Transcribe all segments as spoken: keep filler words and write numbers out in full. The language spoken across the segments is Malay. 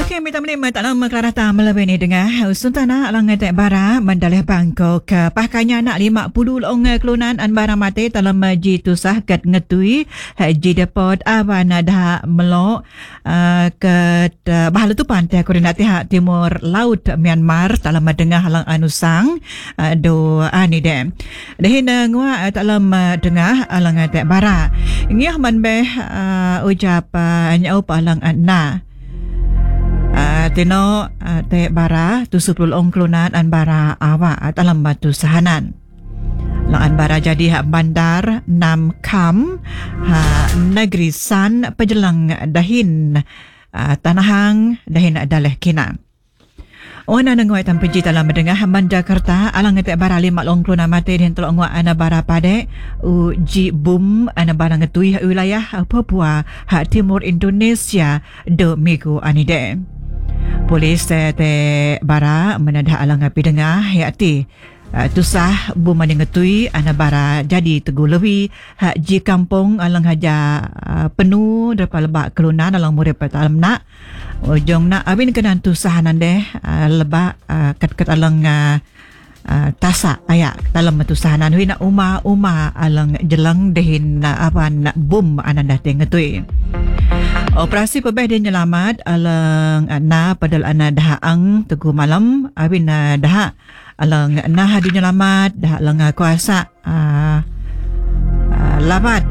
Okey, minta menit tak lama Clara ta melebih ni dengar Sultana alang ngetek bara mendalih Bangkok pahkanya nak lima puluh long kelunan an bara mate dalam ji tusah kat ngetui ji depot awana dah melok uh, ke bahal tu pantai koordinat timur laut Myanmar dalam dengar halang anusang uh, do ani dem dehin ngwa dalam dengar alang ngetek bara ngiah man beh uh, ucap uh, nyau palang anna Uh, tino uh, te bara tujuh puluh ong kelunan an bara awa dalam batu sahanan lang an bara jadi hak bandar Nam Kam ha negeri San pejelang dahin uh, tanahang dahin daleh kina Ona nangoi tam peji dalam mendengar Manda Kerta alang ngetek bara lima long kelunan mate din tolong ngwa ana bara pade uji bum ana bara ngetui wilayah Papua hak timur Indonesia do migu anide Polis te, te bara menadah alang api dengar yakti uh, tusah bumani ngetui ana bara jadi teguh lewi hak ji kampung alang haja uh, penuh daripada lebak kelunan alang murid petalam nak ujung nak abin kena tusahanan deh uh, lebak uh, kat-kat alang uh, Uh, tasak ayak dalam tusahanan hui nak uma-uma alang jelang dehin uh, apa nak bom ananda tengetui operasi pebeh dia nyelamat alang uh, na padal ana dahaang teguh malam abin uh, dah alang na hadi nyelamat dah alang uh, kuasa uh, uh, labat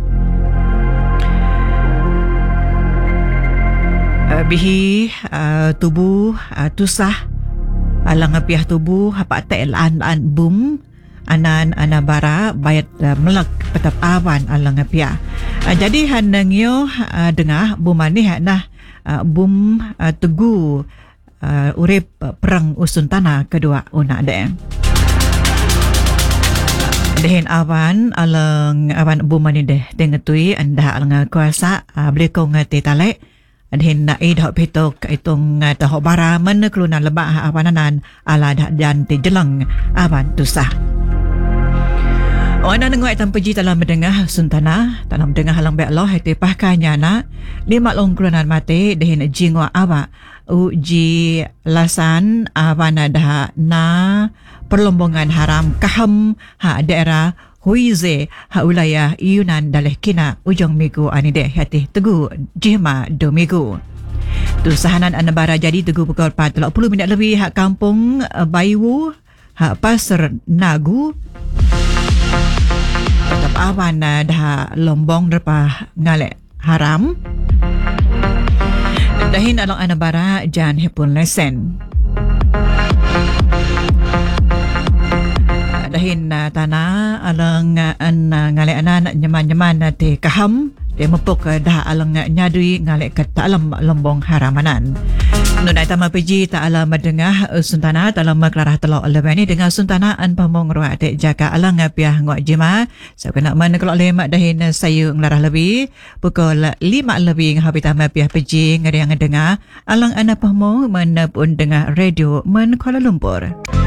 uh, bihi uh, tubuh uh, tusah alang apiah tubuh hapa tel an an bum anan anabara bayat uh, melak petap awan alang apiah uh, jadi hanangyo uh, dengah bumani nah uh, bum uh, teguh uh, urip uh, perang usun tanah kedua una de dehen awan alang awan bumani deh dengetui anda alang kuasa uh, blekong te talek Adhin na idhok pitok itong uh, tahok bara meneklunan lebak ha awananan ala dan te jelang awan tusah. Ona nengok tam peji dalam mendengar suntana dalam dengar halang be Allah te pahkanya na lima long kelunan mate dehin jingwa awa uji lasan awana dah na perlombongan haram kaham ha daerah Huize ha wilayah Yunan daleh kina ujung migu anide hati teguh jihma do migu tusahanan anabara jadi teguh pukul empat tiga puluh minit lebih hak kampung Baiwu hak Pasar Nagu tetap awan dah lombong derpah ngalek haram dahin along anabara jan hepun lesen dahin uh, tanah alang uh, an uh, ngalek anan nyaman-nyaman uh, te kaham te mepuk uh, dah alang uh, nyadui ngalek kat alam lombong haramanan nunai tama peji ta alam dengah uh, suntana dalam kelarah telok lebani dengan suntana an pamong ruah te jaga alang uh, piah ngok jima so kena man kelok lemak dahin uh, sayu ngelarah lebih pukul lima lebih ngahapi tama piah peji ngeriang dengar alang ana pamong menepun dengar radio men Kuala Lumpur.